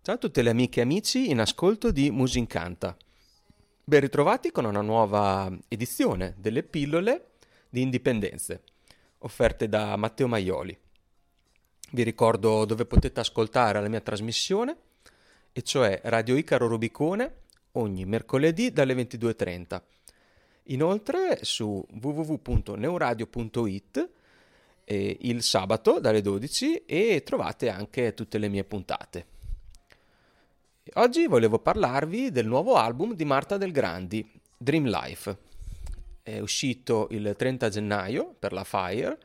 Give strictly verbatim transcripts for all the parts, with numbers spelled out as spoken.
Ciao a tutte le amiche e amici in ascolto di Musincanta. Ben ritrovati con una nuova edizione delle pillole di indipendenze, offerte da Matteo Maioli. Vi ricordo dove potete ascoltare la mia trasmissione, e cioè Radio Icaro Rubicone, ogni mercoledì dalle ventidue e trenta. Inoltre su w w w punto neuradio punto it eh, il sabato dalle dodici e trovate anche tutte le mie puntate. Oggi volevo parlarvi del nuovo album di Marta Del Grandi, Dream Life. È uscito il trenta gennaio per la Fire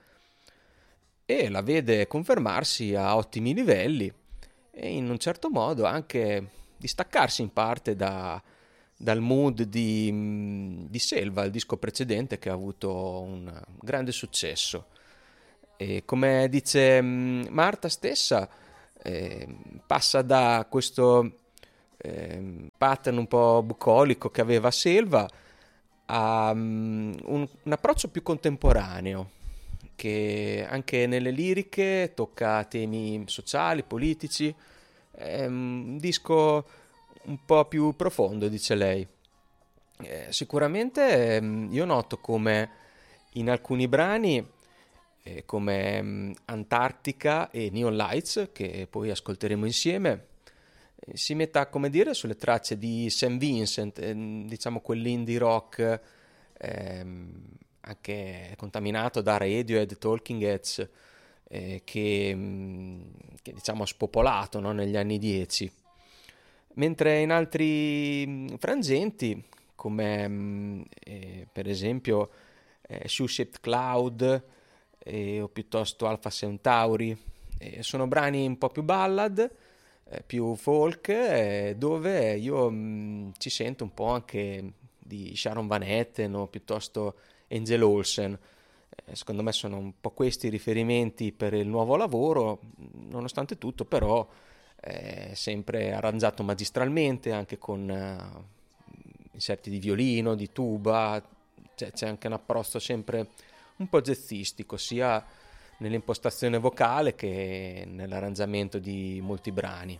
e la vede confermarsi a ottimi livelli e in un certo modo anche distaccarsi in parte da, dal mood di, di Selva, il disco precedente che ha avuto un grande successo. E come dice Marta stessa, eh, passa da questo eh, pattern un po' bucolico che aveva Selva a um, un, un approccio più contemporaneo che anche nelle liriche tocca temi sociali, politici. È un disco un po' più profondo, dice lei. Eh, sicuramente eh, io noto come in alcuni brani eh, come um, Antarctica e Neon Lights, che poi ascolteremo insieme, eh, si metta, come dire, sulle tracce di Saint Vincent, eh, diciamo quell'indie rock ehm, anche contaminato da Radiohead, Talking Heads, eh, che, mh, che diciamo ha spopolato, no, negli anni dieci. Mentre in altri frangenti, come mh, eh, per esempio eh, Shoe-Shaped Cloud eh, o piuttosto Alpha Centauri, eh, sono brani un po' più ballad, eh, più folk, eh, dove io mh, ci sento un po' anche di Sharon Van Etten o piuttosto Angel Olsen. Eh, secondo me sono un po' questi i riferimenti per il nuovo lavoro, nonostante tutto però è sempre arrangiato magistralmente, anche con uh, inserti di violino, di tuba, c'è, c'è anche un approccio sempre un po' jazzistico, sia nell'impostazione vocale che nell'arrangiamento di molti brani.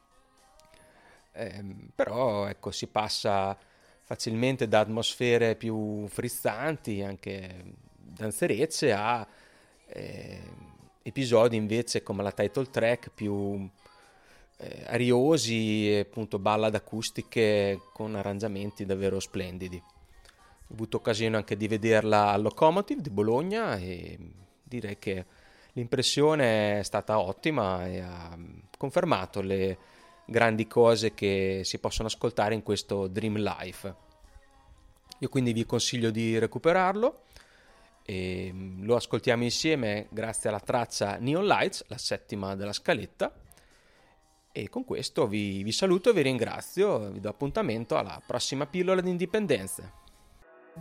Eh, però ecco, si passa facilmente da atmosfere più frizzanti, anche danzerecce, a eh, episodi invece come la title track più eh, ariosi e appunto ballad acustiche con arrangiamenti davvero splendidi. Ho avuto occasione anche di vederla al Locomotive di Bologna e direi che l'impressione è stata ottima e ha confermato le grandi cose che si possono ascoltare in questo Dream Life. Io quindi vi consiglio di recuperarlo e lo ascoltiamo insieme grazie alla traccia Neon Lights, la settima della scaletta, e con questo vi, vi saluto e vi ringrazio, vi do appuntamento alla prossima pillola di indipendenze.